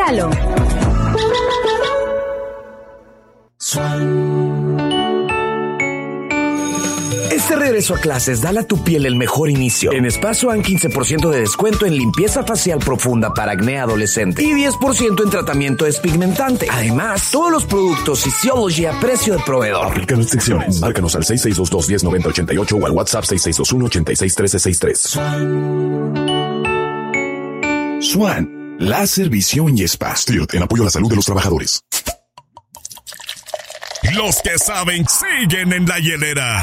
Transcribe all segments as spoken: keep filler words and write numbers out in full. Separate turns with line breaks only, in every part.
regalo.
Este regreso a clases, dale a tu piel el mejor inicio. En Spa Swan, quince por ciento de descuento en limpieza facial profunda para acné adolescente y diez por ciento en tratamiento despigmentante. Además, todos los productos Physiology a precio de proveedor.
Aplican restricciones. Márcanos al seis seis dos dos, uno cero nueve ocho o al WhatsApp seis seis dos uno, ocho seis uno tres seis tres. Swan, láser, visión y spa. Stilt, en apoyo a la salud de los trabajadores.
Los que saben siguen en la hielera.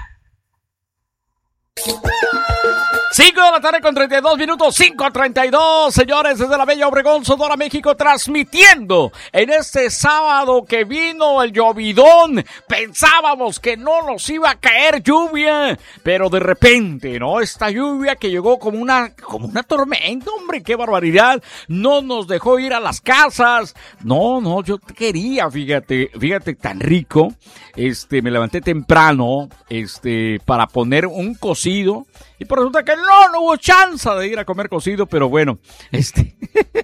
cinco de la tarde con treinta y dos minutos, cinco treinta y dos, señores, desde la bella Obregón, Sonora, México, transmitiendo en este sábado que vino el llovidón. Pensábamos que no nos iba a caer lluvia, pero de repente, ¿no? Esta lluvia que llegó como una, como una tormenta, hombre, qué barbaridad. No nos dejó ir a las casas. No, no, yo quería, fíjate, fíjate, tan rico. Este, me levanté temprano, este, para poner un cocido. Y por resulta que no, no hubo chance de ir a comer cocido, pero bueno, este,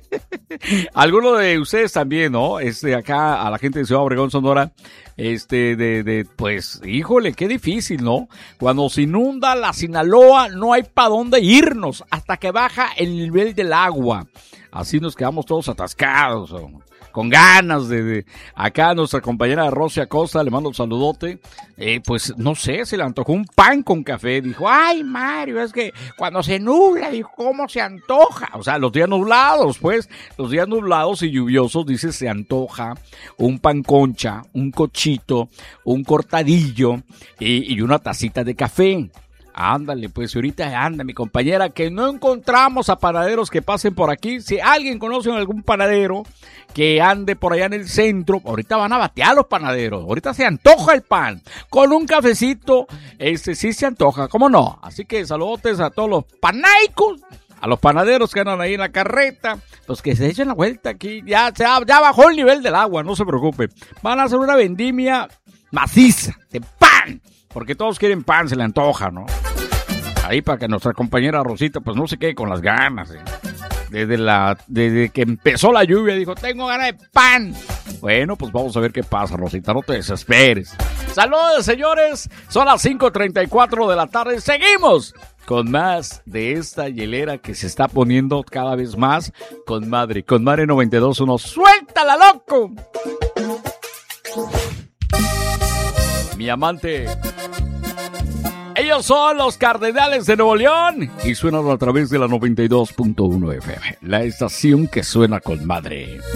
algunos de ustedes también, ¿no? Este, acá a la gente de Ciudad Obregón, Sonora, este, de, de, pues, híjole, qué difícil, ¿no? Cuando se inunda la Sinaloa, no hay para dónde irnos hasta que baja el nivel del agua. Así nos quedamos todos atascados, ¿no? Con ganas de, de... Acá nuestra compañera Rosy Acosta, le mando un saludote. Eh, pues no sé, se le antojó un pan con café. Dijo, ay Mario, es que cuando se nubla, dijo, ¿cómo se antoja? O sea, los días nublados, pues, los días nublados y lluviosos, dice, se antoja un pan concha, un cochito, un cortadillo y, y una tacita de café. Ándale, pues ahorita anda mi compañera, que no encontramos a panaderos que pasen por aquí. Si alguien conoce a algún panadero que ande por allá en el centro, ahorita van a batear los panaderos. Ahorita se antoja el pan. Con un cafecito, este sí se antoja, ¿cómo no? Así que saludos a todos los panaicos, a los panaderos que andan ahí en la carreta, los que se echen la vuelta aquí. Ya, ya, ya bajó el nivel del agua, no se preocupe. Van a hacer una vendimia maciza de pan, porque todos quieren pan, se le antoja, ¿no? Ahí para que nuestra compañera Rosita pues no se quede con las ganas, ¿eh? Desde, la, desde que empezó la lluvia dijo, tengo ganas de pan. Bueno, pues vamos a ver qué pasa, Rosita, no te desesperes. Saludos, señores, son las cinco treinta y cuatro de la tarde. Seguimos con más de esta hielera que se está poniendo cada vez más con madre. Con madre noventa y dos punto uno. ¡Suéltala, loco! Mi amante. Ellos son los Cardenales de Nuevo León y suenan a través de la noventa y dos punto uno F M, la estación que suena con madre.